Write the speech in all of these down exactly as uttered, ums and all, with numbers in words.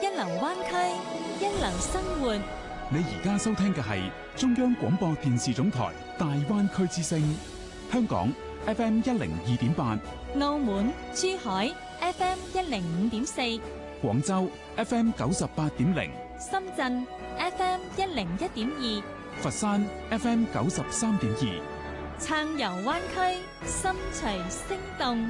一流灣區，一流生活。 你而家收聽嘅係中央廣播電視總台大灣區之聲，香港 F M 一零二點八， 澳門、珠海 F M 一零五點四， 廣州 F M 九十八點零， 深圳 F M 一零一點二， 佛山 F M 九十三點二。 撐遊灣區，心隨聲動。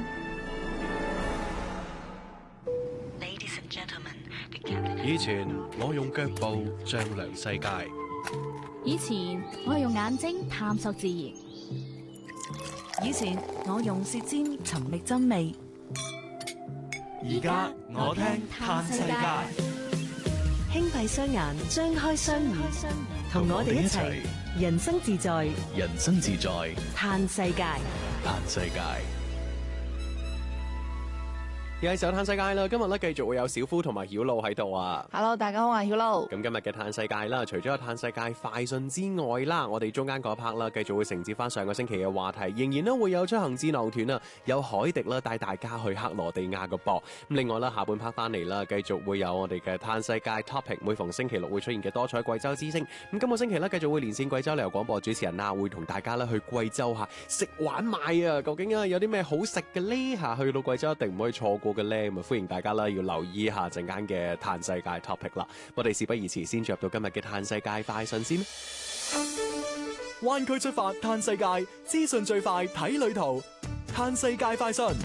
以前我用腳步丈量世界， 以前我用眼睛探索自然， 以前我用舌尖尋覓真味， 而家我聽嘆世界。 輕閉雙眼，張開雙耳，同我哋一齊人生自在， 人生自在嘆世界， 嘆世界。又係時候嘆世界啦！今日咧繼續會有小夫同埋曉露喺度啊。 Hello， 大家好，我係曉露。 咁今日嘅嘆世界啦，除咗有嘆世界快訊之外啦，我哋中間嗰 part 啦，繼續會承接翻上個星期嘅話題，仍然咧會有出行智囊團啊，有海迪啦帶大家去克羅地亞嘅噃。咁另外啦，下半 part 翻嚟啦，繼續會有我哋嘅嘆世界 topic， 每逢星期六會出現嘅多彩貴州之聲。咁今個星期咧繼續會連線貴州旅遊廣播主持人啊，會同大家咧去貴州吓食玩買啊，究竟啊有啲咩好食嘅呢？吓去到貴州一定唔可以錯過嘅咧，咁啊歡迎大家啦，要留意一下陣間嘅嘆世界 topic 啦。我哋事不宜遲，先進入到今日嘅嘆世界快訊先。 灣區出發嘆世界，資訊最快睇旅途，嘆世界快訊。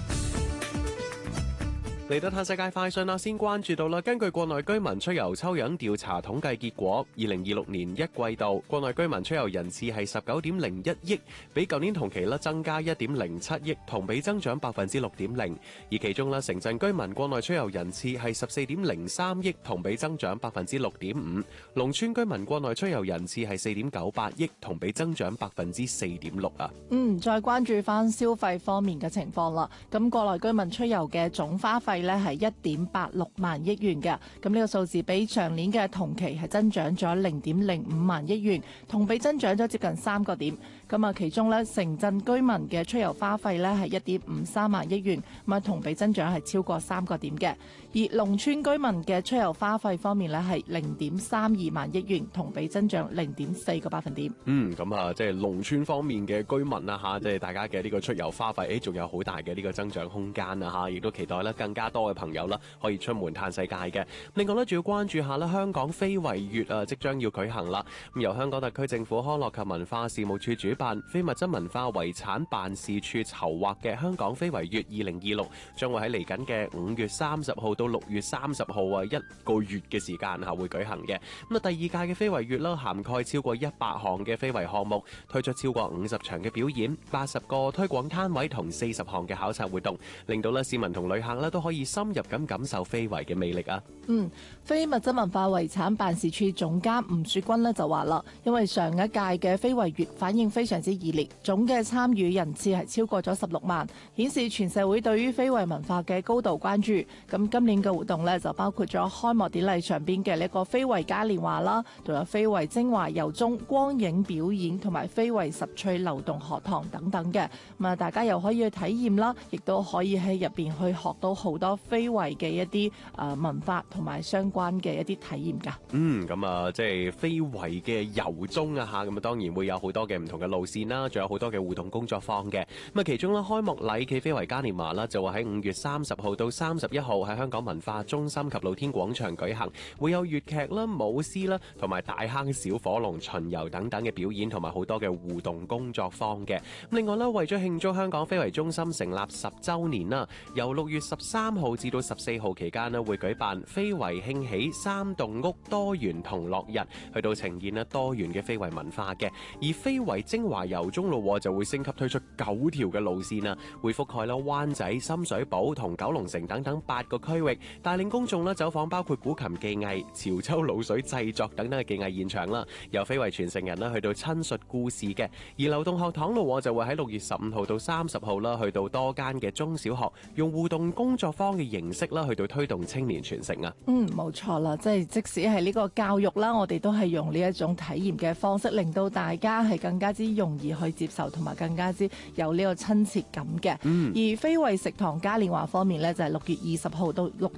嚟到嘆世界快訊啦，先關注到啦。根據國內居民出遊抽樣調查統計結果，二零二六年一季度國內居民出遊人次係十九點零一億，比舊年同期啦增加一點零七億，同比增長百分之六點零。而其中啦，城鎮居民國內出遊人次係十四點零三億，同比增長百分之六點五。農村居民國內出遊人次係四點九八億，同比增長百分之四點六啊。 嗯，再關注翻消費方面嘅情況啦。咁國內居民出遊嘅總花費咧係一點八六萬億元嘅，咁呢個數字比上年嘅同期係增長咗零點零五萬億元，同比增長咗接近三個點。咁啊，其中咧城鎮居民嘅出遊花費咧係一點五三萬億元，咁啊同比增長係超過三個點嘅。而農村居民嘅出遊花費方面咧係零點三二萬億元，同比增長零點四個百分點。 嗯，咁啊，即係農村方面嘅居民啊吓，即係大家嘅呢個出遊花費，誒，仲有好大嘅呢個增長空間啊吓，亦都期待咧更加多嘅朋友啦可以出門嘆世界嘅。另外咧，仲要關注下啦，香港非遺月啊，即將要舉行啦。咁由香港特區政府康樂及文化事務處主辦，非物質文化遺產辦事處籌劃嘅香港非遺月二零二六，將會喺嚟緊嘅五月三十號到六月三十號啊，一個月嘅時間吓會舉行嘅。咁啊，第二屆嘅非遺月啦，涵蓋超過一百項嘅非遺項目，推出超過五十場嘅表演，八十個推廣攤位同四十項嘅考察活動，令到咧市民同旅客咧都可以深入咁感受非遺嘅魅力啊！ 嗯，非物質文化遺產辦事處總監吳雪君呢就話啦，因為上一屆嘅非遺月反應非常之熱烈，總嘅參與人次係超過咗十六萬，顯示全社會對於非遺文化嘅高度關注。咁今年嘅活動呢，就包括咗開幕典禮上邊嘅呢個非遺嘉年華啦，仲有非遺精華遊蹤、光影表演同埋非遺十趣流動學堂等等嘅。咁啊，大家又可以去體驗啦，亦都可以喺入邊去學到好多非遺嘅一啲誒文化同埋相關嘅一啲體驗噶。 嗯，咁啊，即係非遺嘅遊蹤啊吓，咁啊當然會有好多嘅唔同嘅路線啦，仲有好多嘅互動工作坊嘅。咁啊，其中咧開幕禮暨非遺嘉年華啦，就會喺五月三十號到三十一號喺香港文化中心及露天廣場舉行，會有粵劇啦、舞獅啦，同埋大坑小火龍巡遊等等嘅表演，同埋好多嘅互動工作坊嘅。咁另外咧，為咗慶祝香港非遺中心成立十週年啦，由六月十三號至到十四號期間咧，會舉辦非遺興起三棟屋多元同樂日，去到呈現咧多元嘅非遺文化嘅。而非遺精華遊蹤路就會升級推出九條嘅路線啊，會覆蓋啦灣仔、深水埗同九龍城等等八個區域，帶領公眾啦走訪包括古琴技藝、潮州滷水製作等等嘅技藝現場啦，由非遺傳承人啦去到親述故事嘅。而流動學堂路就會喺六月十五號到三十號啦，去到多間嘅中小學，用互動工作坊嘅形式啦，去到推動青年傳承啊。 嗯，冇錯啦，即係即使係呢個教育啦，我哋都係用呢一種體驗嘅方式，令到大家係更加之容易去接受，同埋更加之有呢個親切感嘅。嗯，而非遺食堂嘉年華方面呢，就係六月二十號到六